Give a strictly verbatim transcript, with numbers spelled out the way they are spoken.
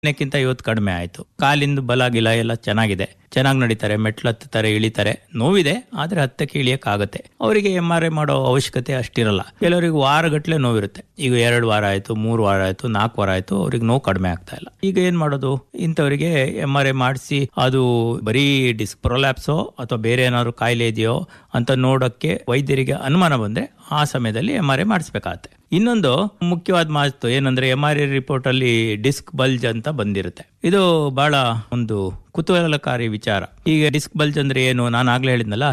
ಕ್ಕಿಂತ ಇವತ್ತು ಕಡಿಮೆ ಆಯ್ತು. ಕಾಲಿಂದ ಬಲ ಗಿಲ ಎಲ್ಲ ಚೆನ್ನಾಗಿದೆ, ಚೆನ್ನಾಗಿ ನಡೀತಾರೆ, ಮೆಟ್ಲು ಹತ್ತಾರೆ, ಇಳಿತಾರೆ. ನೋವಿದೆ ಆದ್ರೆ ಹತ್ತಕ್ಕೆ ಇಳಿಯಕ್ ಆಗತ್ತೆ. ಅವರಿಗೆ ಎಂ ಆರ್ ಐ ಮಾಡೋ ಅವಶ್ಯಕತೆ ಅಷ್ಟಿರಲ್ಲ. ಕೆಲವರಿಗೆ ವಾರಗಟ್ಲೆ ನೋವಿರುತ್ತೆ. ಈಗ ಎರಡು ವಾರ ಆಯ್ತು, ಮೂರು ವಾರ ಆಯ್ತು, ನಾಲ್ಕು ವಾರ ಆಯ್ತು, ಅವ್ರಿಗೆ ನೋವು ಕಡಿಮೆ ಆಗ್ತಾ ಇಲ್ಲ. ಈಗ ಏನ್ ಮಾಡೋದು? ಇಂಥವರಿಗೆ ಎಂ ಆರ್ ಐ ಮಾಡಿಸಿ ಅದು ಬರೀ ಡಿಸ್ಕ್ ಪ್ರೊಲ್ಯಾಪ್ಸೋ ಅಥವಾ ಬೇರೆ ಏನಾದ್ರು ಕಾಯಿಲೆ ಇದೆಯೋ ಅಂತ ನೋಡೋಕ್ಕೆ ವೈದ್ಯರಿಗೆ ಅನುಮಾನ ಬಂದ್ರೆ ಆ ಸಮಯದಲ್ಲಿ ಎಂ ಆರ್ ಐ ಮಾಡಿಸ್ಬೇಕಾಗತ್ತೆ. ಇನ್ನೊಂದು ಮುಖ್ಯವಾದ ಮಾತು ಏನಂದ್ರೆ, ಎಂ ಆರ್ ಐ ರಿಪೋರ್ಟ್ ಅಲ್ಲಿ ಡಿಸ್ಕ್ ಬಲ್ಜ್ ಅಂತ ಬಂದಿರುತ್ತೆ. ಇದು ಬಹಳ ಒಂದು ಕುತೂಹಲಕಾರಿ ವಿಚಾರ. ಈಗ ಡಿಸ್ಕ್ ಬಲ್ಜ್ ಅಂದ್ರೆ ಏನು? ನಾನು ಆಗ್ಲೇ ಹೇಳಿದ್ನಲ್ಲ,